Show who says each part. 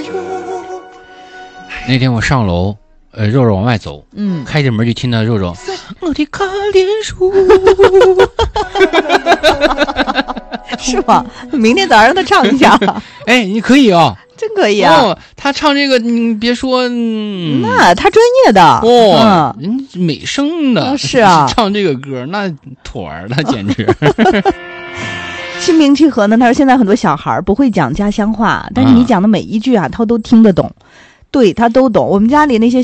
Speaker 1: 那天我上楼，肉肉往外走，开着门就听到肉肉，我的卡莲树，
Speaker 2: 是吗？明天早上让他唱一下。
Speaker 1: 哎，你可以啊，
Speaker 2: 真可以啊！
Speaker 1: 哦，他唱这个，你别说，
Speaker 2: 那他专业的
Speaker 1: 哦，美声的，
Speaker 2: 是啊，
Speaker 1: 唱这个歌那妥儿了，简直。
Speaker 2: 心平气和呢。他说现在很多小孩不会讲家乡话，但是你讲的每一句啊，他都听得懂。对，他都懂。我们家里那些